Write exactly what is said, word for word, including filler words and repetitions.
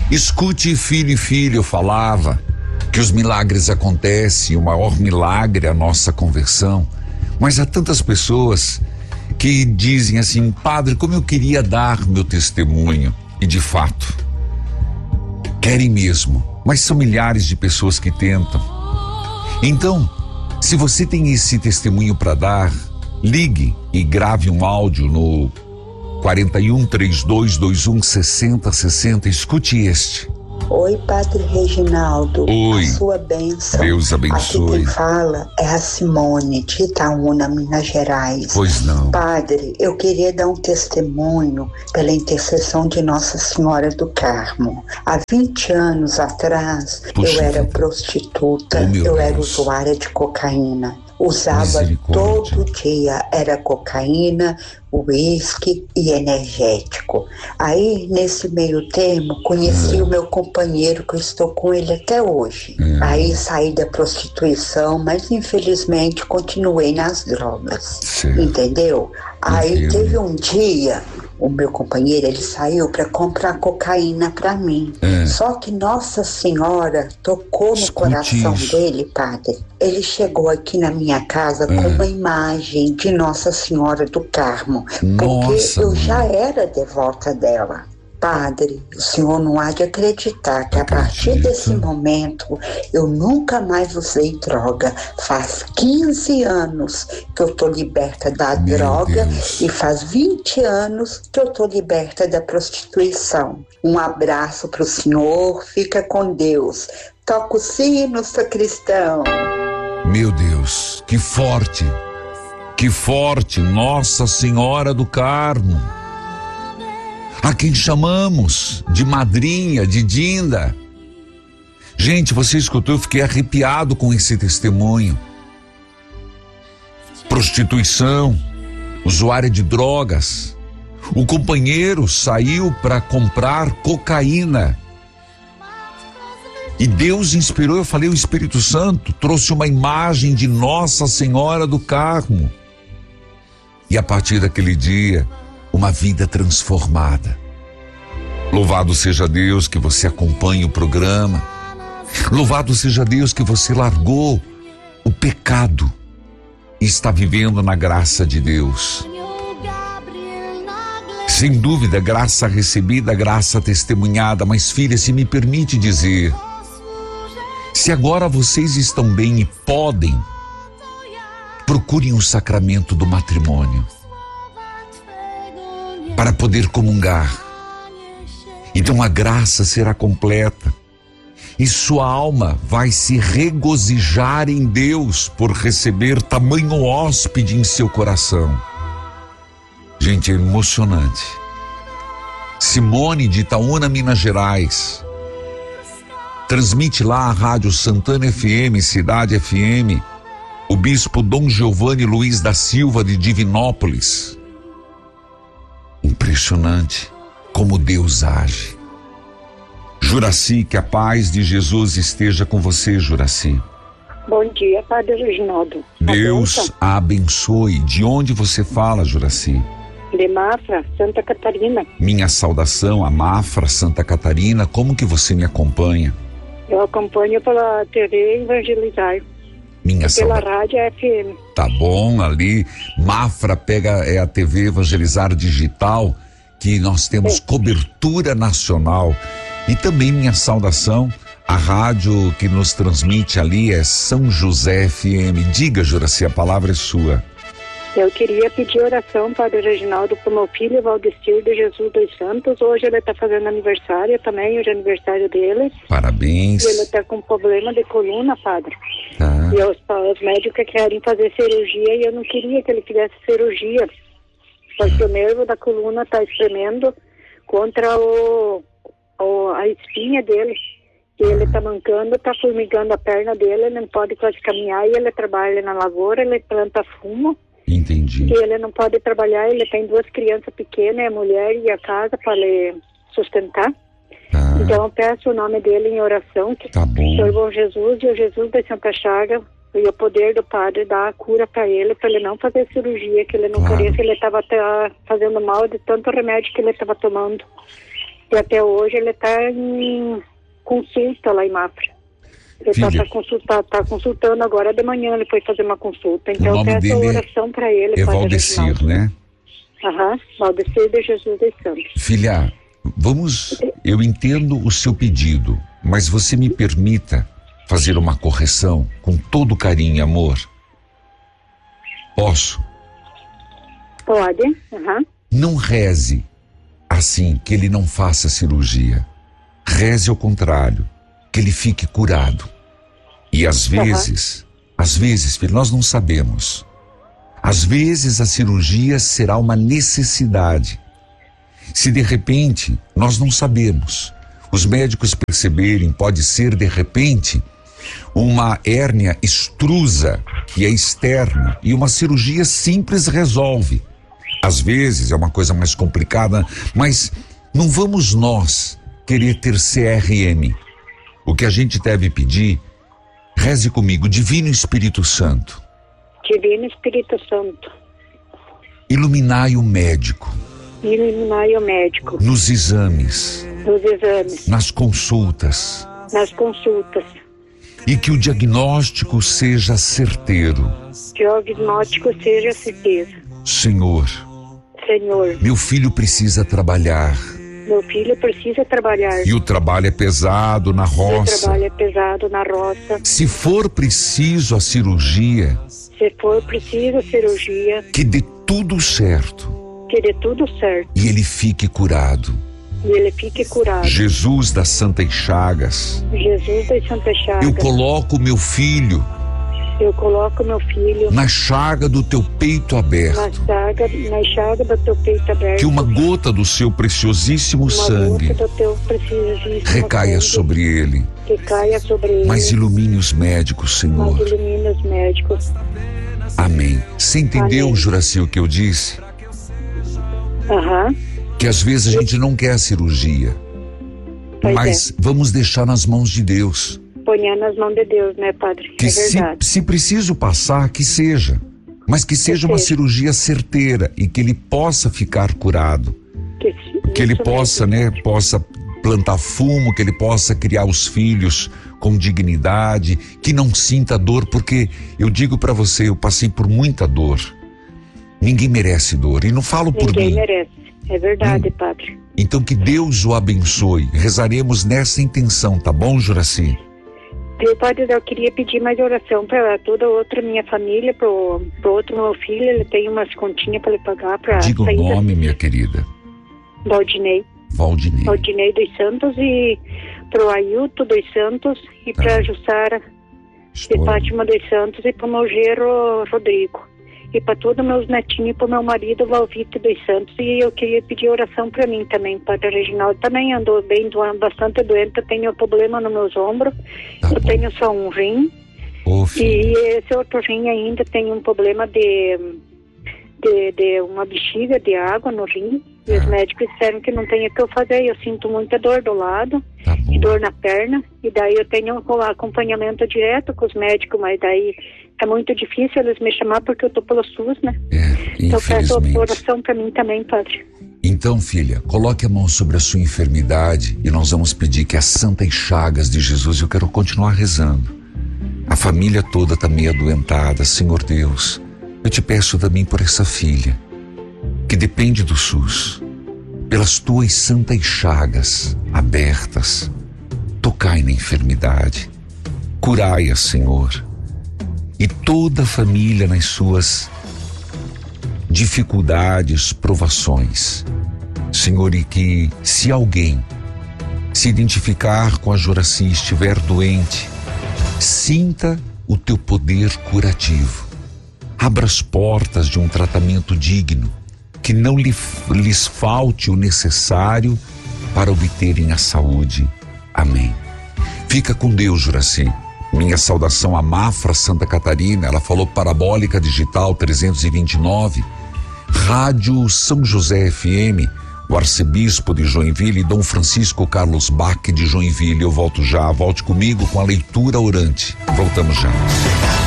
Escute, filho e filha, eu falava que os milagres acontecem, o maior milagre é a nossa conversão. Mas há tantas pessoas que dizem assim: padre, como eu queria dar meu testemunho. E de fato, querem mesmo, mas são milhares de pessoas que tentam. Então, se você tem esse testemunho para dar, ligue e grave um áudio no quarenta e um, trinta e dois, vinte e um, sessenta, sessenta. Escute este. Oi, Padre Reginaldo. Oi. A sua bênção. Deus abençoe. Aqui quem fala é a Simone, de Itaúna, Minas Gerais. Pois não. Padre, eu queria dar um testemunho pela intercessão de Nossa Senhora do Carmo. Há vinte anos atrás, Puxa eu era vida. prostituta, oh, eu Deus. era usuária de cocaína. Usava todo dia, era cocaína, uísque e energético. Aí, nesse meio termo, conheci é. o meu companheiro, que eu estou com ele até hoje. É. Aí saí da prostituição, mas infelizmente continuei nas drogas. Certo. Entendeu? Aí teve um dia, o meu companheiro, ele saiu para comprar cocaína para mim. É. Só que Nossa Senhora tocou no Escute coração isso. dele, padre. Ele chegou aqui na minha casa é. com uma imagem de Nossa Senhora do Carmo. Nossa, porque eu mãe. já era devota dela. Padre, o senhor não há de acreditar que Acredita. a partir desse momento eu nunca mais usei droga. Faz quinze anos que eu tô liberta da Meu droga Deus. e faz vinte anos que eu tô liberta da prostituição. Um abraço pro senhor, fica com Deus. Toca o sino, sacristão. Meu Deus, que forte, que forte, Nossa Senhora do Carmo. A quem chamamos de madrinha, de Dinda. Gente, você escutou, eu fiquei arrepiado com esse testemunho. Prostituição, usuária de drogas. O companheiro saiu para comprar cocaína. E Deus inspirou, eu falei, o Espírito Santo trouxe uma imagem de Nossa Senhora do Carmo. E a partir daquele dia, uma vida transformada. Louvado seja Deus que você acompanha o programa. Louvado seja Deus que você largou o pecado e está vivendo na graça de Deus. Sem dúvida, graça recebida, graça testemunhada. Mas, filha, se me permite dizer, se agora vocês estão bem e podem, procurem o sacramento do matrimônio para poder comungar. Então a graça será completa e sua alma vai se regozijar em Deus por receber tamanho hóspede em seu coração. Gente, é emocionante. Simone de Itaúna, Minas Gerais, transmite lá a Rádio Santana F M, Cidade F M, o bispo Dom Giovanni Luiz da Silva de Divinópolis. Impressionante como Deus age. Juraci, que a paz de Jesus esteja com você, Juraci. Bom dia, Padre Reginaldo. Deus a abençoe. De onde você fala, Juraci? De Mafra, Santa Catarina. Minha saudação a Mafra, Santa Catarina. Como que você me acompanha? Eu acompanho pela T V Evangelizar. Minha pela sauda... rádio F M. Tá bom, ali Mafra pega é a T V Evangelizar Digital, que nós temos é. cobertura nacional. E também minha saudação, a rádio que nos transmite ali é São José F M. Diga, Juraci, a palavra é sua. Eu queria pedir oração, Padre Reginaldo, para o meu filho Valdecir de Jesus dos Santos. Hoje ele está fazendo aniversário também, hoje é aniversário dele. Parabéns. E ele está com problema de coluna, Padre. Tá. E os, os médicos querem fazer cirurgia e eu não queria que ele fizesse cirurgia, porque o nervo da coluna está espremendo contra o, o, a espinha dele. E ele está mancando, está formigando a perna dele, ele não pode quase caminhar, e ele trabalha na lavoura, ele planta fumo. Entendi. E ele não pode trabalhar, ele tem duas crianças pequenas, a mulher e a casa para ele sustentar. Tá. Então eu peço o nome dele em oração, que tá bom. Senhor bom Jesus e o Jesus da Santa Chaga e o poder do Padre dar a cura para ele, para ele não fazer cirurgia, que ele não claro. queria, que ele estava fazendo mal de tanto remédio que ele estava tomando. E até hoje ele está em consulta lá em Mafra. Ele está tá consulta, tá consultando agora de manhã, ele foi fazer uma consulta. Então eu peço a oração para ele. É Valdecir, né? Aham, Valdecir de Jesus dos Santos. Filha, vamos, eu entendo o seu pedido, mas você me permita fazer uma correção com todo carinho e amor? Posso? Pode, aham. Uhum. Não reze assim, que ele não faça cirurgia. Reze ao contrário, que ele fique curado. E às vezes, uhum. às vezes, filho, nós não sabemos. Às vezes a cirurgia será uma necessidade. Se de repente, nós não sabemos. Os médicos perceberem, pode ser de repente uma hérnia extrusa, que é externa, e uma cirurgia simples resolve. Às vezes é uma coisa mais complicada, mas não vamos nós querer ter C R M. O que a gente deve pedir, reze comigo, Divino Espírito Santo. Divino Espírito Santo. Iluminai o médico. Iluminai o médico. Nos exames. Nos exames. Nas consultas. Nas consultas. E que o diagnóstico seja certeiro. Que o diagnóstico seja certeiro. Senhor. Senhor. Meu filho precisa trabalhar. Meu filho precisa trabalhar. E o trabalho é pesado na roça. O trabalho é pesado na roça. Se for preciso a cirurgia. Se for preciso a cirurgia. Que dê tudo certo. Que dê tudo certo. E ele fique curado. E ele fique curado. Jesus das Santas Chagas. Jesus das Santas Chagas. Eu coloco meu filho. Eu coloco meu filho na chaga do teu peito aberto. Na chaga, na chaga do teu peito aberto. Que uma gota do seu preciosíssimo uma sangue gota do teu preciosíssimo recaia sangue, sobre ele. Recaia sobre ele. Mas ilumine os médicos, Senhor. Mas ilumine os médicos. Amém. Você entendeu, Amém. Juraci, o que eu disse? Aham. Uhum. Que às vezes a gente não quer a cirurgia. Pois mas é. Vamos deixar nas mãos de Deus. Ponhar nas mãos de Deus, né, Padre? Que é se, verdade. se preciso passar, que seja. Mas que seja que uma seja. cirurgia certeira e que ele possa ficar curado. Que, que ele possa, mesmo. né, possa plantar fumo, que ele possa criar os filhos com dignidade, que não sinta dor, porque eu digo para você, eu passei por muita dor. Ninguém merece dor, e não falo por Ninguém mim. Ninguém merece, é verdade, hum. Padre. Então que Deus o abençoe. Rezaremos nessa intenção, tá bom, Juraci? Meu Padre, eu queria pedir mais oração para toda outra minha família, para o outro meu filho, ele tem umas continhas para ele pagar para Diga o nome, da... minha querida. Valdinei. Valdinei. Valdinei dos Santos e para o Ailton dos Santos e para a ah. Jussara Estou... de Fátima dos Santos e para o meu genro Rodrigo. E para todos meus netinhos e para o meu marido Valvito dos Santos. E eu queria pedir oração para mim também, Padre Reginaldo. Também andou bem, bastante doente, eu tenho problema nos meus ombros, tá eu bom. tenho só um rim. Oh, e esse outro rim ainda tem um problema de, de, de uma bexiga de água no rim. E ah. os médicos disseram que não tem o que eu fazer. Eu sinto muita dor do lado, tá e dor na perna. E daí eu tenho um acompanhamento direto com os médicos, mas daí é muito difícil eles me chamar porque eu tô pelo SUS, né? É, então peço oração para mim também, Padre. Então, filha, coloque a mão sobre a sua enfermidade e nós vamos pedir que as santas chagas de Jesus, eu quero continuar rezando. A família toda está meio adoentada, Senhor Deus. Eu te peço também por essa filha, que depende do SUS. Pelas tuas santas chagas abertas, tocai na enfermidade. Curai-a, Senhor. E toda a família nas suas dificuldades, provações. Senhor, e que se alguém se identificar com a Juraci, estiver doente, sinta o teu poder curativo. Abra as portas de um tratamento digno, que não lhe, lhes falte o necessário para obterem a saúde. Amém. Fica com Deus, Juraci. Minha saudação a Mafra, Santa Catarina. Ela falou Parabólica Digital trezentos e vinte e nove, Rádio São José F M, o arcebispo de Joinville, Dom Francisco Carlos Bach de Joinville. Eu volto já, volte comigo com a leitura orante. Voltamos já.